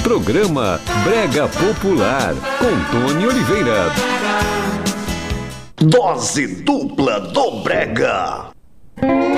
Programa Brega Popular, com Tony Oliveira. Dose dupla do Brega.